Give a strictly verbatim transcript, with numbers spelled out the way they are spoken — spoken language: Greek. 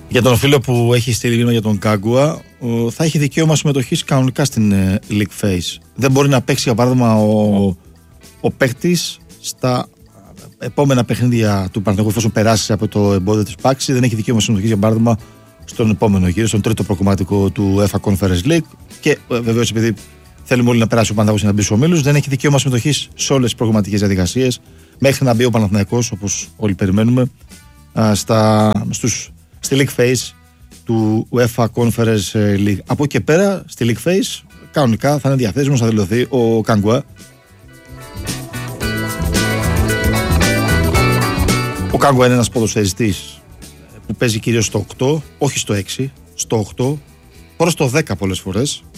Για τον φίλο που έχει στείλει μήνυμα για τον Κάγκουα, θα έχει δικαίωμα συμμετοχής κανονικά στην League Phase. Δεν μπορεί να παίξει, για παράδειγμα, ο, ο παίκτης στα επόμενα παιχνίδια του Παναθηναϊκού, εφόσον περάσει από το εμπόδιο της Πάξη. Δεν έχει δικαίωμα συμμετοχής, για παράδειγμα, στον επόμενο γύρο, στον τρίτο προκομματικό του UEFA Conference League. Και βεβαίως, επειδή θέλουμε όλοι να περάσει ο Παναθηναϊκός να μπει στους ομίλους, δεν έχει δικαίωμα συμμετοχής σε όλες τις προγραμματικές διαδικασίες μέχρι να μπει ο Παναθηναϊκός, όπως όλοι περιμένουμε, στα, στους, στη League Phase του UEFA Conference League. Από εκεί και πέρα, στη League Phase, κανονικά θα είναι διαθέσιμος, θα δηλωθεί ο Κάγκουα. Ο Κάγκουα είναι ένας ποδοσφαιριστής που παίζει κυρίως στο οκτώ, όχι στο έξι, στο οκτώ, προς το δέκα πολλές φορές.